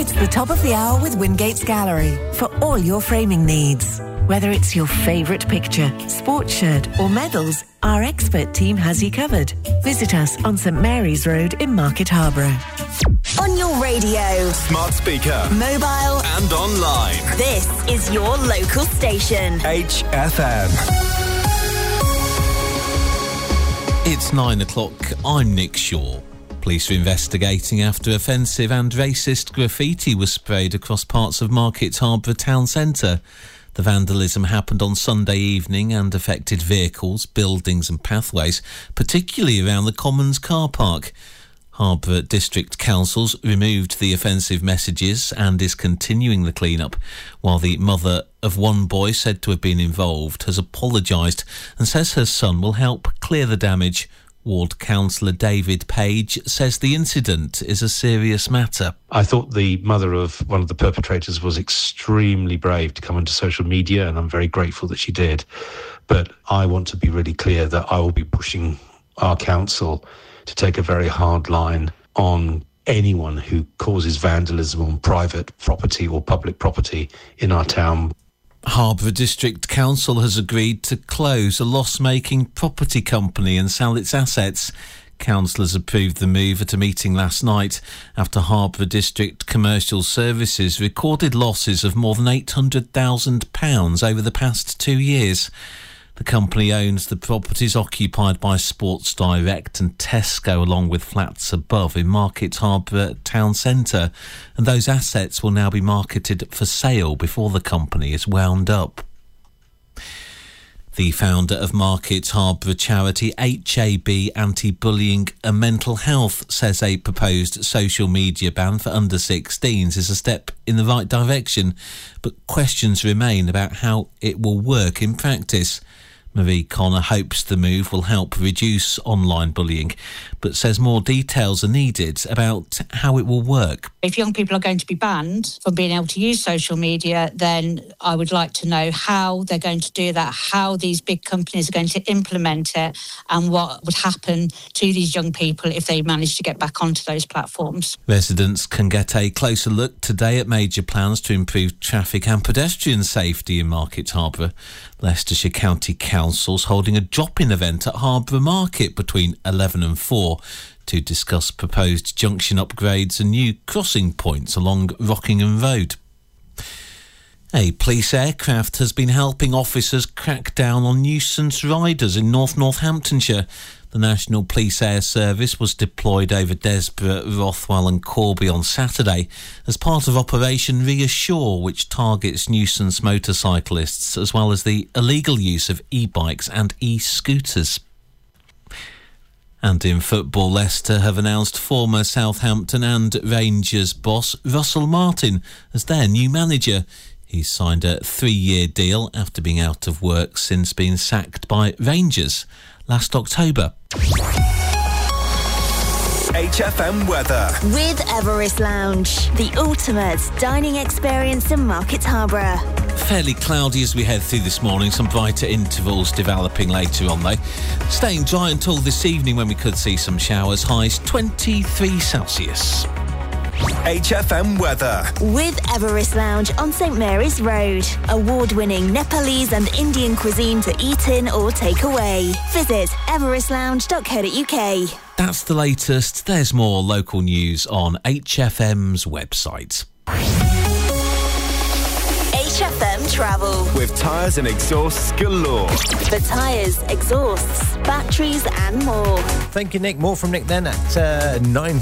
It's the top of the hour with Wingates Gallery for all your framing needs. Whether it's your favourite picture, sports shirt or medals, our expert team has you covered. Visit us on St Mary's Road in Market Harborough. On your radio, smart speaker, mobile and online. This is your local station. HFM. It's 9 o'clock. I'm Nick Shaw. Police are investigating after offensive and racist graffiti was sprayed across parts of Market Harborough town centre. The vandalism happened on Sunday evening and affected vehicles, buildings and pathways, particularly around the Commons car park. Harborough District Council's removed the offensive messages and is continuing the clean-up, while the mother of one boy said to have been involved has apologised and says her son will help clear the damage. Ward Councillor David Page says the incident is a serious matter. I thought the mother of one of the perpetrators was extremely brave to come onto social media, and I'm very grateful that she did. But I want to be really clear that I will be pushing our council to take a very hard line on anyone who causes vandalism on private property or public property in our town. Harborough District Council has agreed to close a loss-making property company and sell its assets. Councillors approved the move at a meeting last night after Harborough District Commercial Services recorded losses of more than £800,000 over the past 2 years. The company owns the properties occupied by Sports Direct and Tesco, along with flats above in Market Harborough Town Centre, and those assets will now be marketed for sale before the company is wound up. The founder of Market Harborough charity HAB Anti-Bullying and Mental Health says a proposed social media ban for under-16s is a step in the right direction, but questions remain about how it will work in practice. Marie Connor hopes the move will help reduce online bullying, but says more details are needed about how it will work. If young people are going to be banned from being able to use social media, then I would like to know how they're going to do that, how these big companies are going to implement it, and what would happen to these young people if they manage to get back onto those platforms. Residents can get a closer look today at major plans to improve traffic and pedestrian safety in Market Harborough. Leicestershire County Council's holding a drop-in event at Harborough Market between 11 and 4 to discuss proposed junction upgrades and new crossing points along Rockingham Road. A police aircraft has been helping officers crack down on nuisance riders in Northamptonshire. The National Police Air Service was deployed over Desborough, Rothwell and Corby on Saturday as part of Operation Reassure, which targets nuisance motorcyclists as well as the illegal use of e-bikes and e-scooters. And in football, Leicester have announced former Southampton and Rangers boss Russell Martin as their new manager. He's signed a 3-year deal after being out of work since being sacked by Rangers last October. HFM weather. With Everest Lounge, the ultimate dining experience in Market Harborough. Fairly cloudy as we head through this morning, some brighter intervals developing later on though. Staying dry until this evening when we could see some showers, highs 23 Celsius. HFM weather. With Everest Lounge on St Mary's Road. Award-winning Nepalese and Indian cuisine to eat in or take away. Visit everestlounge.co.uk. That's the latest. There's more local news on HFM's website. HFM Travel. With tyres and exhausts galore. For tyres, exhausts, batteries and more. Thank you, Nick. More from Nick then at 9.